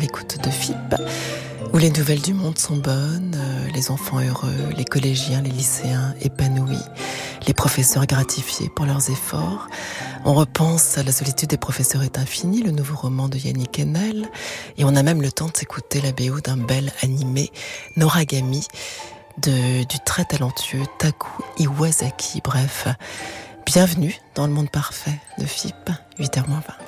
l'écoute de FIP, où les nouvelles du monde sont bonnes, les enfants heureux, les collégiens, les lycéens épanouis, les professeurs gratifiés pour leurs efforts. On repense à La solitude des professeurs est infinie, le nouveau roman de Yannick Ennel, et on a même le temps de s'écouter la BO d'un bel animé, Noragami, du très talentueux Taku Iwasaki. Bref, bienvenue dans le monde parfait de FIP, 8h20.